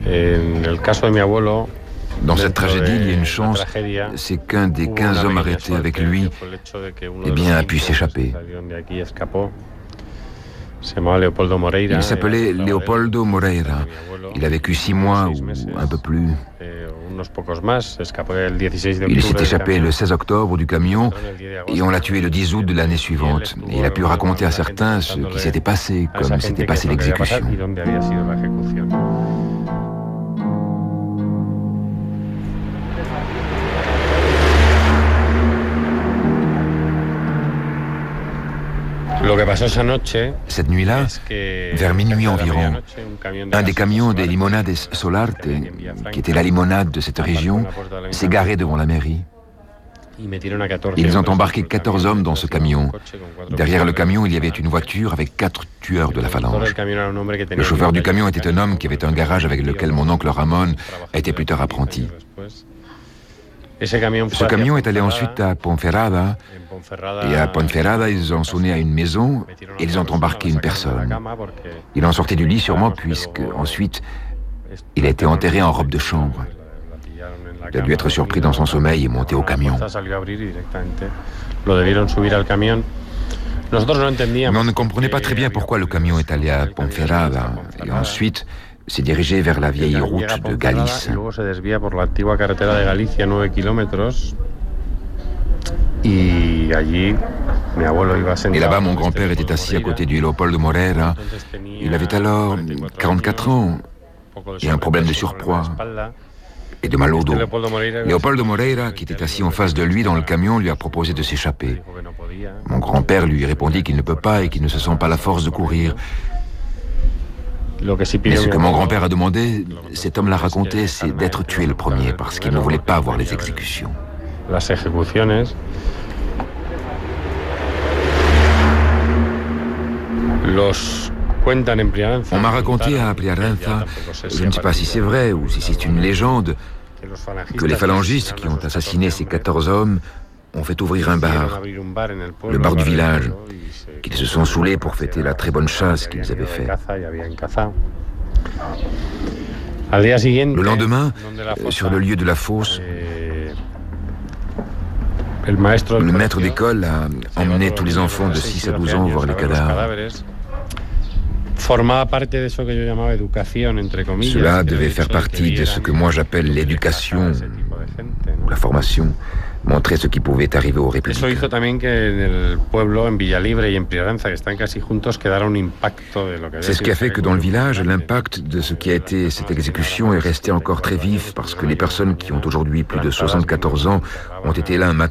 Dans cette tragédie, il y a une chance, c'est qu'un des 15 hommes arrêtés avec lui, a pu s'échapper. Il s'appelait Leopoldo Moreira. Il a vécu 6 mois ou un peu plus. Il s'est échappé le 16 octobre du camion et on l'a tué le 10 août de l'année suivante. Et il a pu raconter à certains ce qui s'était passé, comme s'était passée l'exécution. Cette nuit-là, vers minuit environ, un des camions des Limonades Solarte, qui était la limonade de cette région, s'est garé devant la mairie. Ils ont embarqué 14 hommes dans ce camion. Derrière le camion, il y avait une voiture avec 4 tueurs de la phalange. Le chauffeur du camion était un homme qui avait un garage avec lequel mon oncle Ramon était plus tard apprenti. Ce camion est allé ensuite à Ponferrada, et à Ponferrada, ils ont sonné à une maison et ils ont embarqué une personne. Il en sortait du lit sûrement, puisque ensuite, il a été enterré en robe de chambre. Il a dû être surpris dans son sommeil et monter au camion. Mais on ne comprenait pas très bien pourquoi le camion est allé à Ponferrada, et ensuite s'est dirigé vers la vieille route de Galice. Et là-bas, mon grand-père était assis à côté du Leopoldo Moreira. Il avait alors 44 ans et un problème de surpoids et de mal au dos. Leopoldo Moreira, qui était assis en face de lui dans le camion, lui a proposé de s'échapper. Mon grand-père lui répondit qu'il ne peut pas et qu'il ne se sent pas la force de courir. Mais ce que mon grand-père a demandé, cet homme l'a raconté, c'est d'être tué le premier, parce qu'il ne voulait pas voir les exécutions. On m'a raconté à Priaranza, je ne sais pas si c'est vrai ou si c'est une légende, que les phalangistes qui ont assassiné ces 14 hommes ont fait ouvrir un bar, le bar du village, qu'ils se sont saoulés pour fêter la très bonne chasse qu'ils avaient faite. Le lendemain, sur le lieu de la fosse, le maître d'école a emmené tous les enfants de 6 à 12 ans voir les cadavres. Cela devait faire partie de ce que moi j'appelle l'éducation, ou la formation, montrer ce qui pouvait arriver aux républicains. C'est ce qui a fait que dans le village, l'impact de ce qui a été cette exécution est resté encore très vif, parce que les personnes qui ont aujourd'hui plus de 74 ans ont été là un matin